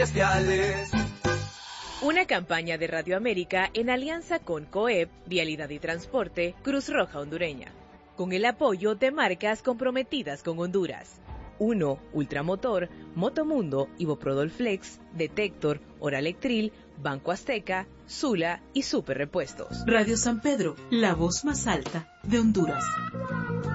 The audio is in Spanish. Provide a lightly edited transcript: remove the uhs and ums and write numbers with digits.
Una campaña de Radio América en alianza con COEP, Vialidad y Transporte, Cruz Roja Hondureña, con el apoyo de marcas comprometidas con Honduras. 1. Ultramotor, Motomundo, Iboprodol Flex, Detector, Oralectril, Banco Azteca, Sula y Super Repuestos. Radio San Pedro, la voz más alta de Honduras.